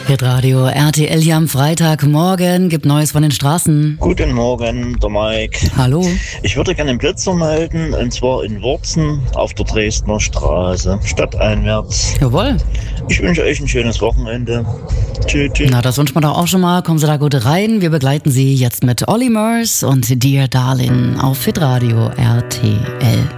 Hitradio RTL hier am Freitagmorgen. Gibt Neues von den Straßen. Guten Morgen, der Mike. Hallo. Ich würde gerne einen Blitzer melden, und zwar in Wurzen auf der Dresdner Straße, stadteinwärts. Jawohl. Ich wünsche euch ein schönes Wochenende. Tschüss. Na, das wünscht man doch auch schon mal. Kommen Sie da gut rein. Wir begleiten Sie jetzt mit Olly Murs und Dear Darling auf Hitradio RTL.